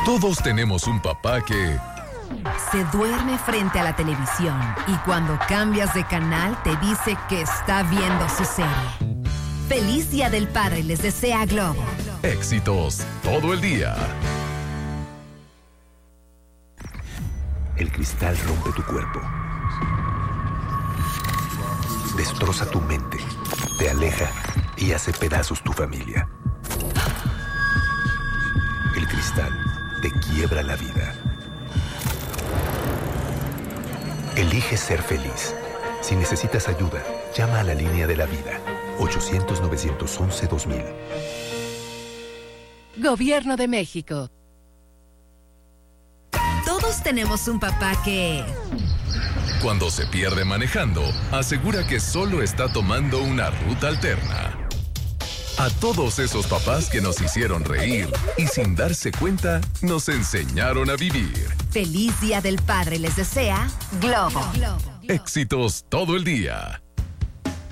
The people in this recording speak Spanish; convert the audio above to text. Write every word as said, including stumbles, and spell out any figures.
Todos tenemos un papá que se duerme frente a la televisión y cuando cambias de canal te dice que está viendo su serie. Feliz Día del Padre les desea Globo. Éxitos todo el día. El cristal rompe tu cuerpo. Destroza tu mente, te aleja y hace pedazos tu familia. El cristal te quiebra la vida. Elige ser feliz. Si necesitas ayuda, llama a la línea de la vida. ochocientos, novecientos once, dos mil. Gobierno de México. Todos tenemos un papá que... cuando se pierde manejando, asegura que solo está tomando una ruta alterna. A todos esos papás que nos hicieron reír y sin darse cuenta, nos enseñaron a vivir. Feliz Día del Padre les desea Globo. Éxitos todo el día.